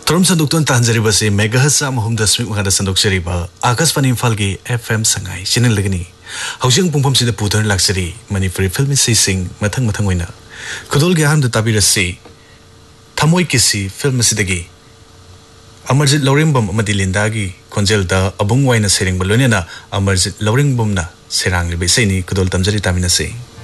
Trom Sandukton Tanzaribasi, Megahasam Home the Smith Mada Sanduk Shariba, Akas Falgi, FM Sangai, Chinin Ligani, Housing Pumpum the Putan Luxury, Manipuri Film Sing, Matang Matangwina, Kudol Gaham the Tabira Sea, Tamoy Kisi, Film Sidagi, Amarjit Lorimbum Madilindagi, Congelda, Abungwaina Sering Balonina, Amarjit Lorimbumna, Serang Libesini, Kudol Tamjari Taminasi.